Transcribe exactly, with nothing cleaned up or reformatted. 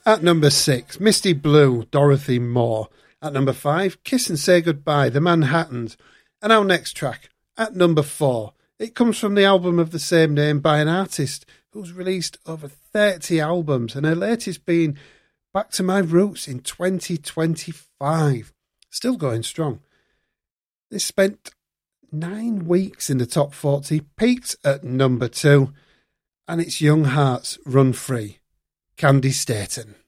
At number six, Misty Blue, Dorothy Moore. At number five, Kiss and Say Goodbye, The Manhattans. And our next track, at number four, it comes from the album of the same name by an artist who's released over thirty albums, and her latest being Back to My Roots in twenty twenty-five. Still going strong. This spent nine weeks in the top forty, peaked at number two, and it's Young Hearts Run Free, Candy Staton.